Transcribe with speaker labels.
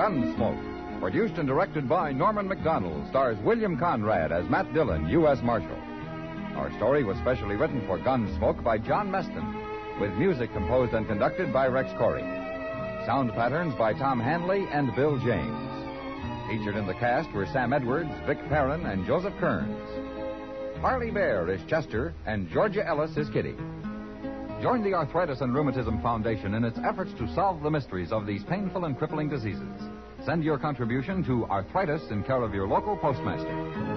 Speaker 1: Gunsmoke, produced and directed by Norman McDonald, stars William Conrad as Matt Dillon, U.S. Marshal. Our story was specially written for Gunsmoke by John Meston, with music composed and conducted by Rex Corey. Sound patterns by Tom Hanley and Bill James. Featured in the cast were Sam Edwards, Vic Perrin, and Joseph Kearns. Harley Bear is Chester, and Georgia Ellis is Kitty. Join the Arthritis and Rheumatism Foundation in its efforts to solve the mysteries of these painful and crippling diseases. Send your contribution to Arthritis in care of your local postmaster.